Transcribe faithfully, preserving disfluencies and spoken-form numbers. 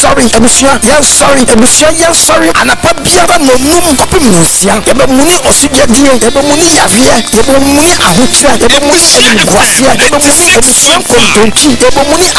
sorry ebusia yes sorry ebusia yes sorry anapa biara no num kopim nsia ebe muni osujadie ebe muni yavie ebe muni ahotia ebe muni kwafia ebe muni ebusia kontonti ebe muni